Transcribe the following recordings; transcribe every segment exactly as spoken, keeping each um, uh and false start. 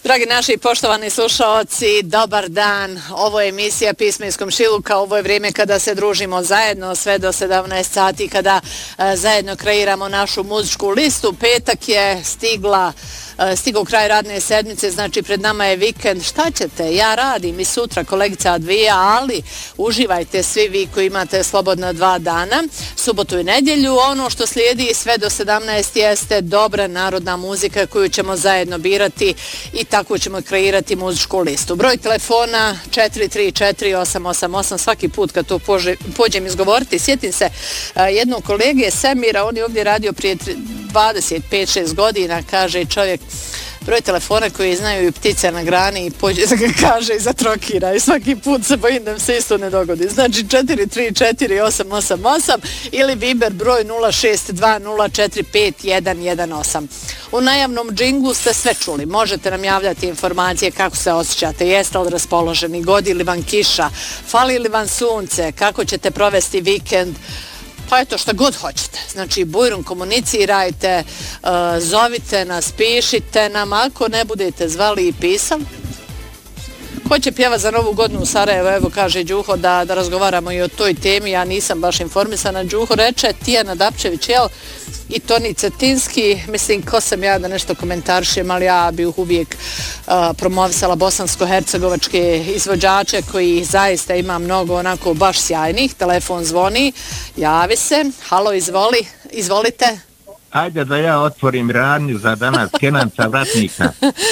Dragi naši poštovani slušaoci, dobar dan. Ovo je emisija Pisma iz komšiluka. Ovo je vrijeme kada se družimo zajedno sve do sedamnaest sati, kada a, zajedno kreiramo našu muzičku listu. Petak je stigla stigao kraj radne sedmice, znači pred nama je vikend. Šta ćete? Ja radim i sutra, kolegica Advija, ali uživajte svi vi koji imate slobodna dva dana, subotu i nedjelju. Ono što slijedi sve do sedamnaest jeste dobra narodna muzika koju ćemo zajedno birati i tako ćemo kreirati muzičku listu. Broj telefona četiri tri četiri osam osam osam, svaki put kad to pože, pođem izgovoriti. Sjetim se uh, jednog kolege Semira, on je ovdje radio prije dvadeset pet šest godina, kaže čovjek, broj telefona koji znaju i ptice na grani i pođe da ga kaže i zatrokira i svaki put se bojim da se isto ne dogodi. Znači četiri tri četiri osam osam osam ili Viber broj nula šest dva nula četiri pet jedan jedan osam. U najavnom džinglu ste sve čuli. Možete nam javljati informacije kako se osjećate, jeste li raspoloženi, godi li vam kiša, fali li vam sunce, kako ćete provesti vikend. Pa eto, šta god hoćete. Znači, bujrum komunicirajte, uh, zovite nas, pišite nam, ako ne budete zvali i pisali. Ko će pjeva za Novu godinu u Sarajevo? Evo, kaže Đuho da, da razgovaramo i o toj temi, ja nisam baš informisana. Đuho reče Tijana Dapčević, jel? I Toni Cetinski, mislim, ko sam ja da nešto komentarišem, ali ja bih uvijek uh, promovisala bosansko-hercegovačke izvođače koji zaista ima mnogo onako baš sjajnih. Telefon zvoni, javi se, halo, izvoli, izvolite. Ajde da ja otvorim radnju za danas, Kenan sa Vratnika.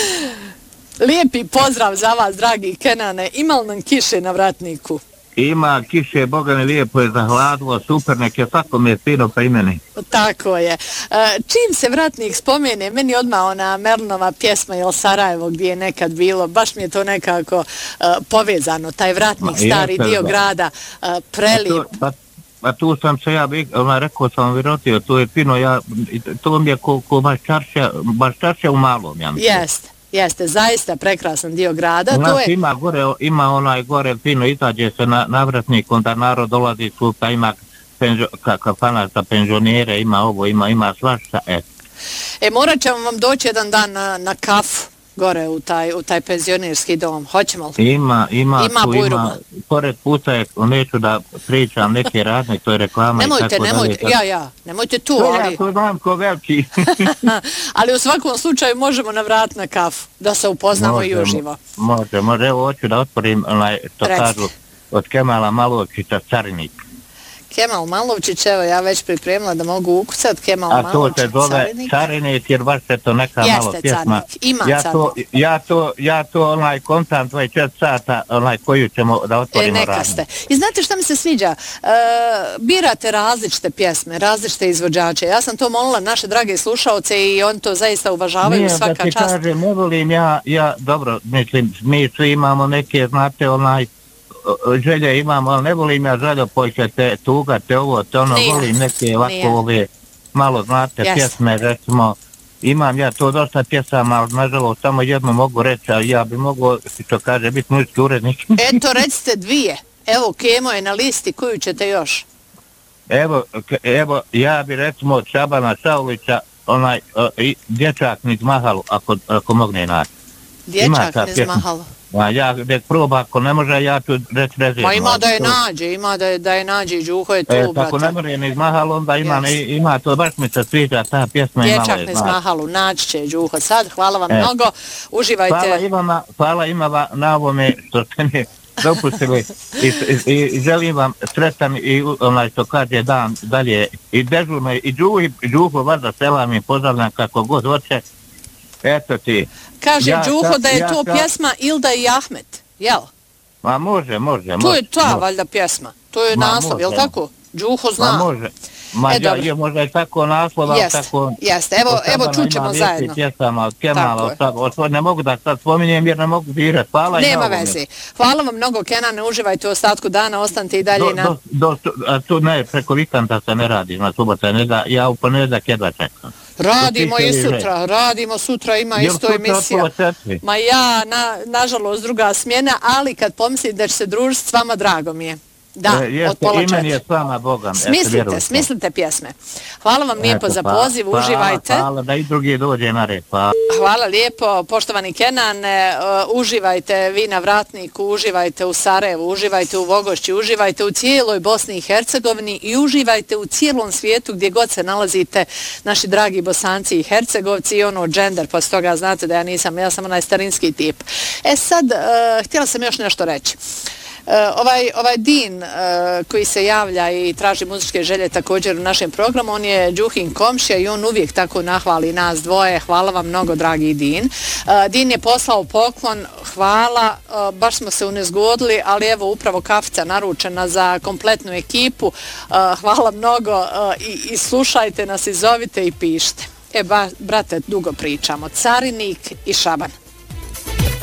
Lijepi pozdrav za vas, dragi Kenane. Ima li nam kiše na Vratniku? Ima kiše, Boga mi lijepo je zahladilo, super, nek je svakome je fino pa i meni. Tako je. Čim se Vratnik spomene, meni odmah ona Merlinova pjesma Il Sarajevo gdje je nekad bilo, baš mi je to nekako uh, povezano, taj Vratnik, stari dio grada, uh, prelijep. Pa, pa tu sam se ja, ona, rekao sam virotio, to je fino, ja, to mi je ko, ko Baščaršija, Baščaršija u malom, ja mislim. Jeste. Jeste, zaista prekrasan dio grada. U nas to je... ima gore, ima onaj gore fino, izađe se na, na Vratnik, onda narod dolazi tu, pa ima penžo, kafana za penzionere, ima ovo, ima, ima svašta, et. E, morat ćemo vam doći jedan dan na, na kafu, gore u taj, u taj penzionerski dom. Hoćemo li? Ima, ima, ima tu bujruma. Ima, pored puta je, neću da pričam neke radne, to je reklama nemojte, i tako nemojte, dalje. Ja, ja, nemojte tu, to ali... Ja to znam ko veliki. Ali u svakom slučaju možemo navratiti na kafu, da se upoznamo može, i uživo. Može, može, evo hoću da otvorim, onaj, to Recite. kažu, od Kemala Malovčića, Carinik. Kemal Malovčić, evo ja već pripremila da mogu ukucat Kemal A Malovčić, to se zove Carinik. Carinik, jer baš se to neka Jeste, malo pjesma. Carinik. Ima ja to, Carinik. ja to, ja to onaj kontant dvadeset četiri sata, onaj koju ćemo da otvorimo e, neka radnju. ste. I znate šta mi se sviđa? E, birate različite pjesme, različite izvođače. Ja sam to molila naše drage slušaoce i on to zaista uvažavaju. Nije, svaka da ti čast. kažem, ne volim ja, ja, dobro, mislim, mi svi imamo neke, znate, onaj, želje imam, ali ne volim ja željo pojče te tuga, te ovo, te ono, nije, volim neke ovako nije. ove, malo znate, yes. pjesme, recimo, imam ja to dosta pjesama, ali nažalost samo jedno mogu reći, a ja bi mogo, što kaže, biti muzički urednik. Eto, recite dvije. Evo, Kemo je na listi, koju ćete još? Evo, evo, ja bi recimo od Šabana Šaulića, onaj, uh, dječak niz Mahalu, ako, ako mogne naći. Dječak niz Mahalu. A ja nek proba, ako ne može, ja ću reći rezervno. Ma ima da je nađe, ima da je, da je nađe i Đuho je tu, e, brate. Ako ne može niz Mahalu, onda ima, yes. ima to, baš mi se sviđa ta pjesma. Dječak niz Mahalu, naći će Đuho sad, hvala vam e. mnogo, uživajte. Hvala imama, hvala imama na ovome što ste mi dopustili i, i, i želim vam sretan i onaj što kaže dan dalje i dežurno i Đuho, i Đuho vada selam i pozdravljam kako god hoće. Eto ti. Kaže ja, Đuho da je ja, to ja, pjesma Ilda i Ahmet, jel? Ma može, može. To može, je ta može. valjda pjesma, to je Ma, naslov, može. jel tako? Đuho zna. Ma može. Ma e, ja, je možda je tako naslova, jest, tako... Jeste, evo, evo čućemo zajedno. Pjesama od Kemala, od, ne mogu da sad spominjem jer ne mogu birati. Hvala. Nema veze. Hvala vam mnogo, Kenane, uživajte u ostatku dana, ostanite i dalje do, na... Do, do, a tu ne, preko vikenda se ne radi, na subota ne da, ja u ponedjeljak jedva čekam. Radimo i sutra, radimo sutra, ima Jel isto emisija. Ma ja, na, nažalost, druga smjena, ali kad pomislim da će se družiti s vama, drago mi je. Da, E, jeste, od pola i meni je četiri. s vama Bogam. Smislite, smislite pjesme. Hvala vam lijepo za poziv, hvala, uživajte. Hvala, da i drugi dođe na red. Hvala. Hvala lijepo, poštovani Kenan, e, uživajte vi na Vratniku, uživajte u Sarajevu, uživajte u Vogošći, uživajte u cijeloj Bosni i Hercegovini i uživajte u cijelom svijetu gdje god se nalazite, naši dragi Bosanci i Hercegovci i ono džender, pa toga znate da ja nisam, ja sam onaj starinski tip. E sad, e, htjela sam još nešto reći. Uh, ovaj, ovaj Din uh, koji se javlja i traži muzičke želje također u našem programu, on je Đuhin komšija i on uvijek tako nahvali nas dvoje. Hvala vam mnogo, dragi Din. Uh, Din je poslao poklon, hvala, uh, baš smo se unezgodili, ali evo upravo kafica naručena za kompletnu ekipu. Uh, hvala mnogo uh, i, i slušajte nas i zovite i pišite. E ba, brate, dugo pričamo. Carinik i Šaban.